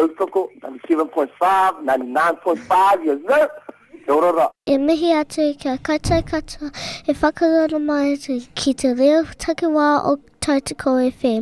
tautoko, 97.5, 99.5, yes sir. Te orora. E mihi atu kia kata e whakarora mai atu ki te reo takiwā o Tautoko FM.